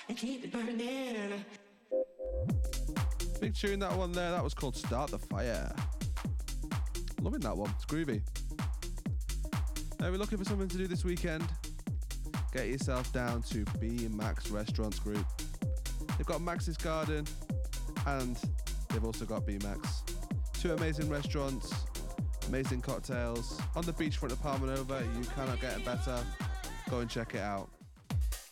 and keep it burning. Big tune, that one there. That was called Start the Fire. Loving that one. It's groovy. Now, we're looking for something to do this weekend. Get yourself down to B Max Restaurants Group. They've got Max's Garden and they've also got B Max. Two amazing restaurants, amazing cocktails on the beachfront of Palma Nova. You cannot get it better. Go and check it out.